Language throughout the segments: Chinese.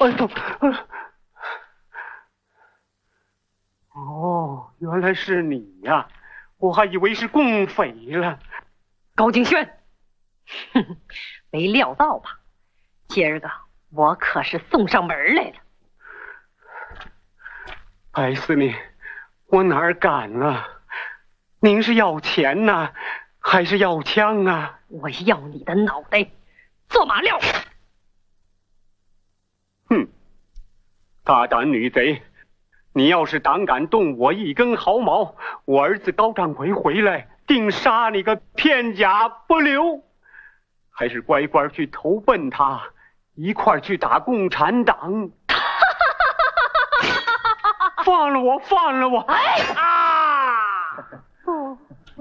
哎呦！哦，原来是你呀！我还以为是共匪了。 高敬轩，哼哼，没料到吧？今儿个我可是送上门来了。 白司令，我哪儿敢啊？您是要钱呐，还是要枪啊？ 我要你的脑袋做马料！ 哼，大胆女贼！你要是胆敢动我一根毫毛，我儿子高掌柜回来定杀你个片甲不留！还是乖乖去投奔他，一块儿去打共产党！放了我，放了我！ 哎啊！ 哦，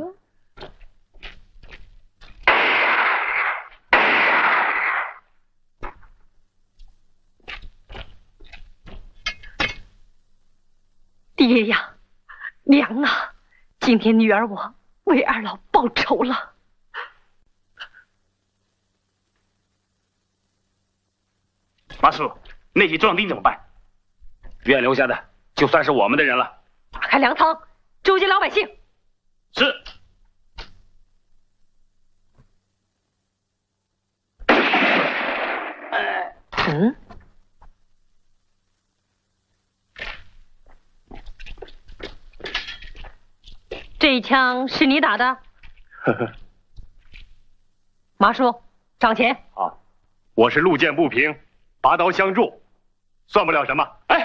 爹呀，娘啊，今天女儿我为二老报仇了。 马叔，那起壮丁怎么办？院留下的就算是我们的人了。 打开粮仓，周济老百姓。 是。 嗯。这一枪是你打的？ 呵呵。 马叔，赏钱。 好，我是路见不平，拔刀相助，算不了什么。哎。